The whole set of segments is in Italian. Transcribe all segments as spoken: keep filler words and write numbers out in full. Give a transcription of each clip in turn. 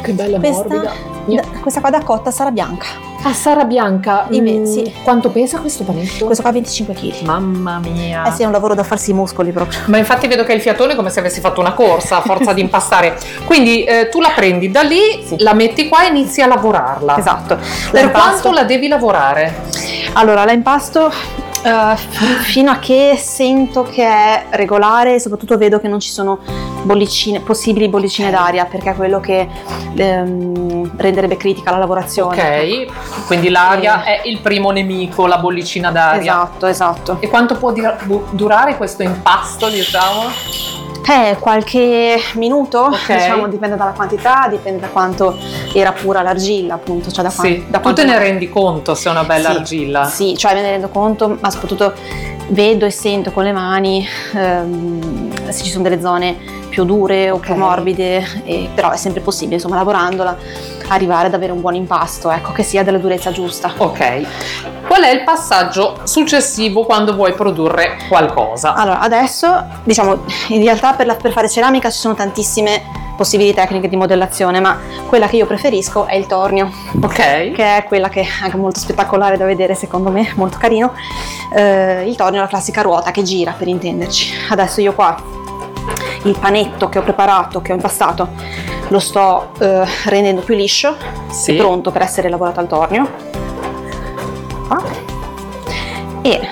che bella questa, morbida. da, questa qua da cotta sarà bianca. Ah, sarà bianca. Mm, mm, sì. Quanto pesa questo panetto? Questo qua venticinque chili. Mamma mia. Eh sì, è un lavoro da farsi i muscoli proprio. Ma infatti vedo che hai il fiatone come se avessi fatto una corsa a forza di impastare. Quindi eh, tu la prendi da lì, Sì. la metti qua e inizi a lavorarla. Esatto. Per La quanto impasto- la devi lavorare? Allora, la impasto eh, fino a che sento che è regolare e soprattutto vedo che non ci sono bollicine, possibili bollicine d'aria, perché è quello che ehm, renderebbe critica la lavorazione. Ok, quindi l'aria E- è il primo nemico, la bollicina d'aria. Esatto, esatto. E quanto può di- bu- durare questo impasto, diciamo? Eh, qualche minuto, Ok. diciamo, dipende dalla quantità, dipende da quanto era pura l'argilla, appunto. Cioè da quan- Sì, da tu quanto- te ne rendi conto se è una bella Sì, argilla? Sì, cioè me ne rendo conto, ma soprattutto vedo e sento con le mani ehm, se ci sono delle zone più dure o più Ok. morbide, e- però è sempre possibile, insomma, lavorandola, arrivare ad avere un buon impasto, ecco, che sia della durezza giusta. Ok. Qual è il passaggio successivo quando vuoi produrre qualcosa? Allora, adesso, diciamo, in realtà per, la- per fare ceramica ci sono tantissime possibili tecniche di modellazione, ma quella che io preferisco è il tornio, Ok. che è quella che è anche molto spettacolare da vedere, secondo me, molto carino. Eh, il tornio è la classica ruota che gira, per intenderci. Adesso io qua il panetto che ho preparato, che ho impastato, lo sto eh, rendendo più liscio, Sì. è pronto per essere lavorato al tornio. Qua. E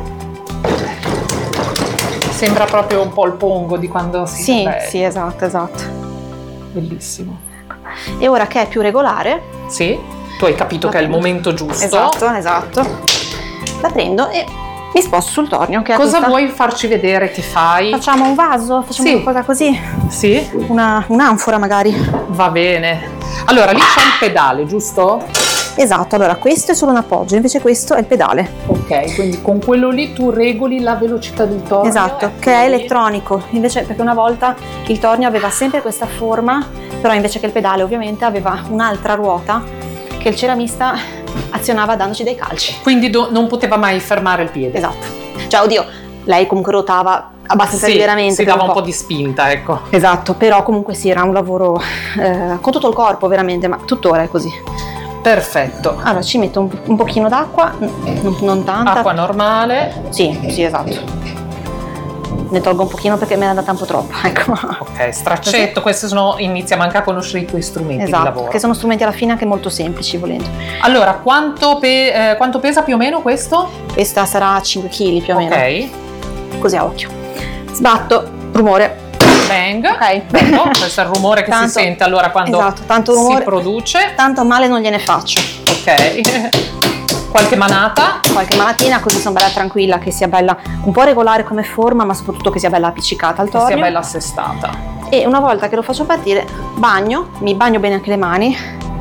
Sembra proprio un po' il pongo di quando si sì, beh, sì, esatto, esatto. bellissimo. E ora che è più regolare, Sì? Tu hai capito La che è il prendo. momento giusto. esatto, esatto, la prendo e mi sposto sul tornio, che è Cosa questa- vuoi farci vedere che fai? Facciamo un vaso, facciamo Sì. una cosa così, Sì? una, un'anfora magari. Va bene. Allora, lì c'è il pedale, giusto? Esatto, allora questo è solo un appoggio, invece questo è il pedale. Ok, quindi con quello lì tu regoli la velocità del tornio. Esatto, che è elettronico, invece perché una volta il tornio aveva sempre questa forma, però invece che il pedale ovviamente aveva un'altra ruota che il ceramista azionava dandoci dei calci. Quindi do- non poteva mai fermare il piede. Esatto. Cioè, oddio, lei comunque ruotava abbastanza Sì, liberamente. si per dava un po'. po' di spinta, ecco. Esatto, però comunque sì, era un lavoro eh, con tutto il corpo veramente, ma tuttora è così. Perfetto. Allora ci metto un, un pochino d'acqua, non, non tanta. Acqua normale. Sì, sì, esatto. Ne tolgo un pochino perché me ne è andata un po' troppa, ecco. Ok, straccetto. Questi sono, iniziamo anche a conoscere i tuoi strumenti di Esatto, lavoro. che sono strumenti alla fine anche molto semplici volendo. Allora, quanto, pe- eh, quanto pesa più o meno questo? Questa sarà cinque chili più o meno, Ok. così a occhio. Sbatto, rumore. Bang. Ok. Bello. Questo è il rumore che Tanto- si sente allora quando esatto, tanto si rumore. produce. Tanto male non gliene faccio. Ok. Qualche manata. Qualche manatina così sono bella tranquilla, che sia bella un po' regolare come forma, ma soprattutto che sia bella appiccicata al Che tornio. sia bella assestata. E una volta che lo faccio partire, bagno, mi bagno bene anche le mani,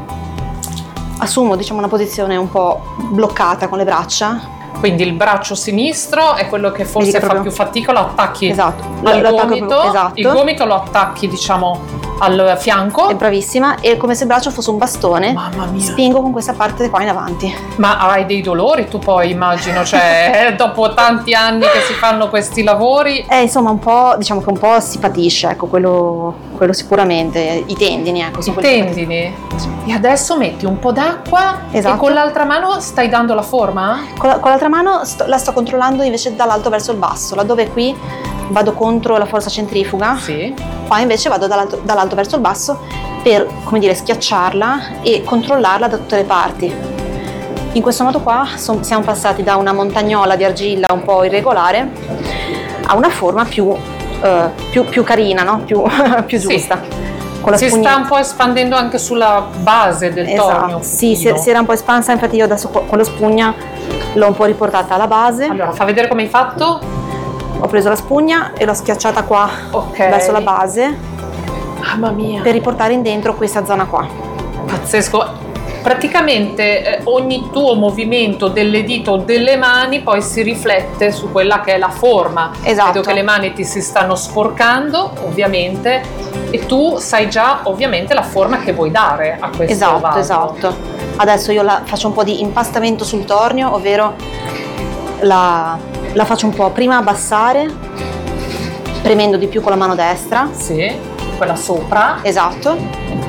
assumo diciamo una posizione un po' bloccata con le braccia. Quindi il braccio sinistro è quello che forse Vedi che fa proprio- più fatica, lo attacchi Esatto, al lo attacco gomito, proprio- esatto. il gomito lo attacchi diciamo al fianco. È bravissima, e come se il braccio fosse un bastone, Mamma mia. spingo con questa parte qua in avanti. Ma hai dei dolori tu poi immagino, cioè dopo tanti anni che si fanno questi lavori. E insomma un po', diciamo che un po' si patisce, ecco, quello, quello sicuramente, i tendini, ecco. I sono quelli che tendini. E adesso metti un po' d'acqua Esatto. e con l'altra mano stai dando la forma? Con, la- con l'altra mano sto- la sto controllando invece dall'alto verso il basso, laddove qui vado contro la forza centrifuga, Sì. qua invece vado dall'alto, dall'alto verso il basso per, come dire, schiacciarla e controllarla da tutte le parti. In questo modo qua son- siamo passati da una montagnola di argilla un po' irregolare a una forma più, eh, più, più carina, no? più, più Sì. giusta. Con la Si spugna- sta un po' espandendo anche sulla base del tornio. Esatto, sì, si, fino. si era un po' espansa, infatti io adesso con con la spugna l'ho un po' riportata alla base. Allora, fa vedere come hai fatto? Ho preso la spugna e l'ho schiacciata qua Ok. verso la base Mamma mia. per riportare in dentro questa zona qua. Pazzesco. Praticamente eh, ogni tuo movimento delle dita o delle mani poi si riflette su quella che è la forma. Esatto. Vedo che le mani ti si stanno sporcando, ovviamente, e tu sai già ovviamente la forma che vuoi dare a questo Esatto, vaso. esatto. Adesso io la, faccio un po' di impastamento sul tornio, ovvero la, la faccio un po' prima abbassare, premendo di più con la mano destra. Sì, quella sopra. Esatto.